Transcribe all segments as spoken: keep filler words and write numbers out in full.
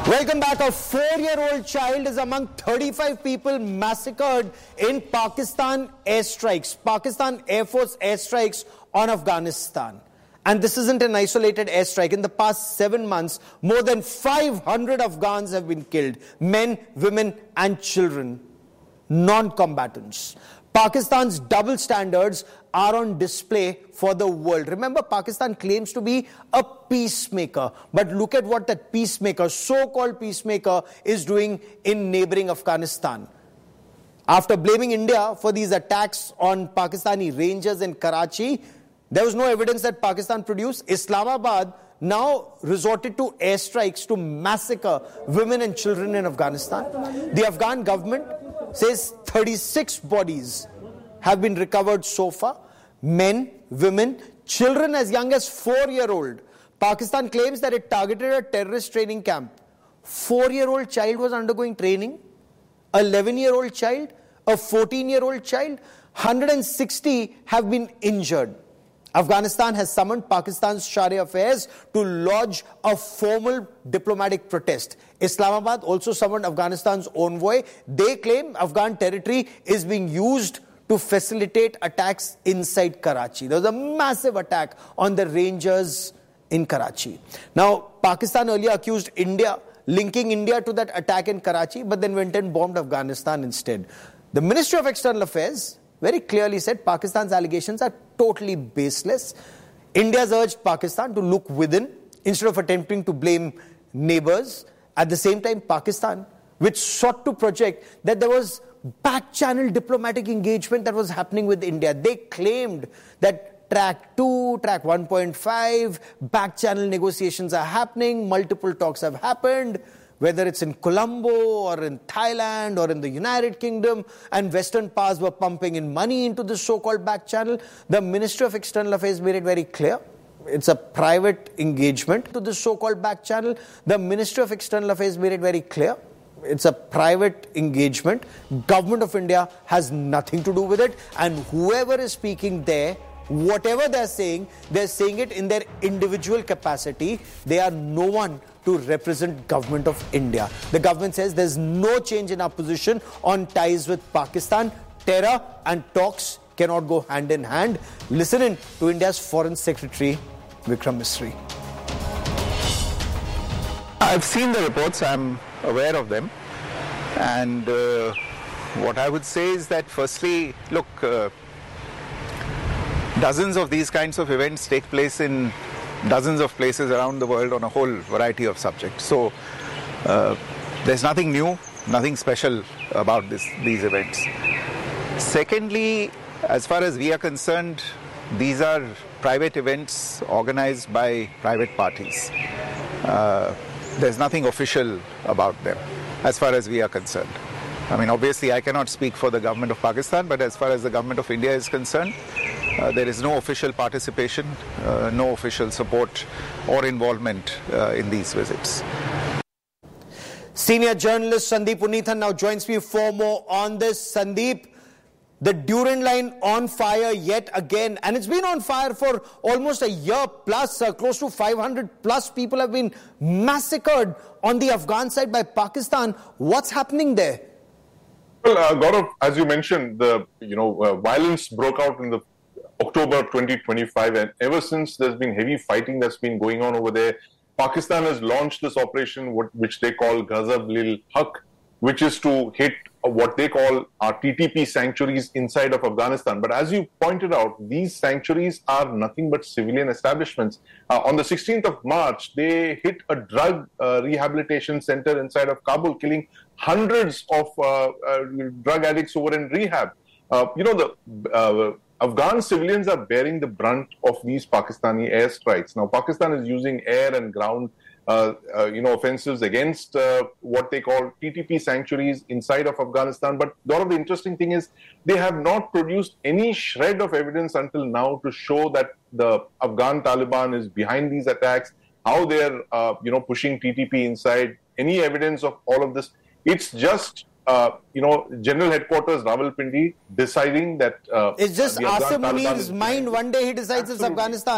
Welcome back. A four-year-old child is among thirty-five people massacred in Pakistan airstrikes. Pakistan Air Force airstrikes on Afghanistan. And this isn't an isolated airstrike. In the past seven months, more than five hundred Afghans have been killed. Men, women and children. Non-combatants. Pakistan's double standards are on display for the world. Remember, Pakistan claims to be a peacemaker. But look at what that peacemaker, so-called peacemaker, is doing in neighboring Afghanistan. After blaming India for these attacks on Pakistani rangers in Karachi, there was no evidence that Pakistan produced. Islamabad now resorted to airstrikes to massacre women and children in Afghanistan. The Afghan government says thirty-six bodies have been recovered so far. Men, women, children as young as four-year-old. Pakistan claims that it targeted a terrorist training camp. Four-year-old child was undergoing training. eleven-year-old child, a fourteen-year-old child. one hundred sixty have been injured. Afghanistan has summoned Pakistan's Shari Affairs to lodge a formal diplomatic protest. Islamabad also summoned Afghanistan's envoy. They claim Afghan territory is being used to facilitate attacks inside Karachi. There was a massive attack on the rangers in Karachi. Now, Pakistan earlier accused India, linking India to that attack in Karachi, but then went and bombed Afghanistan instead. The Ministry of External Affairs very clearly said Pakistan's allegations are totally baseless. India has urged Pakistan to look within instead of attempting to blame neighbors. At the same time, Pakistan, which sought to project that there was back-channel diplomatic engagement that was happening with India. They claimed that track two, track one point five, back-channel negotiations are happening, multiple talks have happened, whether it's in Colombo or in Thailand or in the United Kingdom, and Western powers were pumping in money into this so-called back channel. The Ministry of External Affairs made it very clear. It's a private engagement to this so-called back channel. The Ministry of External Affairs made it very clear. It's a private engagement. Government of India has nothing to do with it. And whoever is speaking there, whatever they're saying, they're saying it in their individual capacity. They are no one to represent government of India. The government says there's no change in our position on ties with Pakistan. Terror and talks cannot go hand in hand. Listen in to India's Foreign Secretary, Vikram Misri. I've seen the reports, I'm aware of them. And uh, what I would say is that firstly, look, uh, dozens of these kinds of events take place in dozens of places around the world on a whole variety of subjects. So uh, there's nothing new, nothing special about this, these events. Secondly, as far as we are concerned, these are private events organized by private parties. Uh, there's nothing official about them as far as we are concerned. I mean, obviously I cannot speak for the government of Pakistan, but as far as the government of India is concerned, Uh, there is no official participation, uh, no official support or involvement uh, in these visits. Senior journalist Sandeep Unnithan now joins me for more on this. Sandeep, the Durand line on fire yet again, and it's been on fire for almost a year plus. Uh, close to five hundred plus people have been massacred on the Afghan side by Pakistan. What's happening there? Well, uh, Gaurav, as you mentioned, the you know uh, violence broke out in the October twenty twenty-five, and ever since there's been heavy fighting that's been going on over there. Pakistan has launched this operation, which they call Ghazab-ul-Haq, which is to hit what they call our T T P sanctuaries inside of Afghanistan. But as you pointed out, these sanctuaries are nothing but civilian establishments. Uh, on the sixteenth of March, they hit a drug uh, rehabilitation center inside of Kabul, killing hundreds of uh, uh, drug addicts over in rehab. Uh, you know, the uh, Afghan civilians are bearing the brunt of these Pakistani airstrikes. Now, Pakistan is using air and ground, uh, uh, you know, offensives against uh, what they call T T P sanctuaries inside of Afghanistan. But one of the interesting thing is they have not produced any shred of evidence until now to show that the Afghan Taliban is behind these attacks, how they're, uh, you know, pushing T T P inside, any evidence of all of this. It's just Uh, you know, General Headquarters Rawalpindi deciding that... Uh, it's just Asim Munir's mind. One day he decides Absolutely. It's Afghanistan.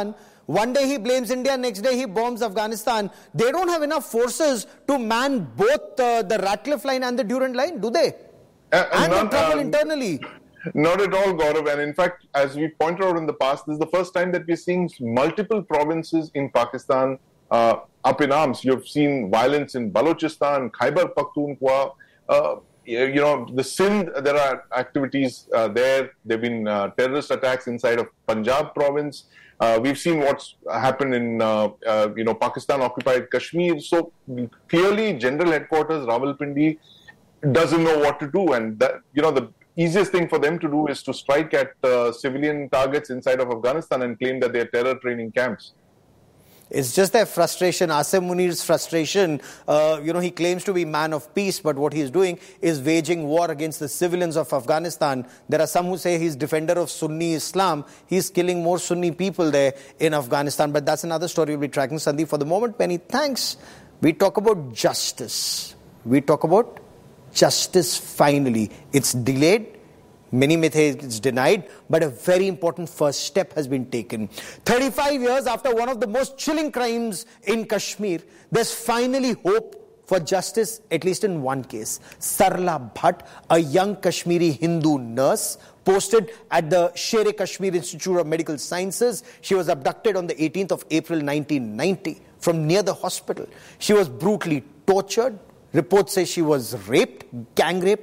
One day he blames India, next day he bombs Afghanistan. They don't have enough forces to man both uh, the Ratcliffe line and the Durand line, do they? Uh, and not, the trouble uh, internally. Not at all, Gaurav. And in fact, as we pointed out in the past, this is the first time that we're seeing multiple provinces in Pakistan uh, up in arms. You've seen violence in Balochistan, Khyber Pakhtunkhwa. Uh, you know, the Sindh, there are activities uh, there. There have been uh, terrorist attacks inside of Punjab province. Uh, we've seen what's happened in, uh, uh, you know, Pakistan-occupied Kashmir. So clearly, General Headquarters, Rawalpindi, doesn't know what to do. And, that, you know, the easiest thing for them to do is to strike at uh, civilian targets inside of Afghanistan and claim that they're terror training camps. It's just their frustration, Asim Munir's frustration. Uh, you know, he claims to be man of peace, but what he's doing is waging war against the civilians of Afghanistan. There are some who say he's defender of Sunni Islam. He's killing more Sunni people there in Afghanistan. But that's another story we'll be tracking. Sandeep, for the moment, Penny, thanks. We talk about justice. We talk about justice finally. It's delayed. Many may say it's denied, but a very important first step has been taken. thirty-five years after one of the most chilling crimes in Kashmir, there's finally hope for justice, at least in one case. Sarla Bhatt, a young Kashmiri Hindu nurse, posted at the Sher-e-Kashmir Institute of Medical Sciences. She was abducted on the eighteenth of April nineteen ninety from near the hospital. She was brutally tortured. Reports say she was raped, gang raped,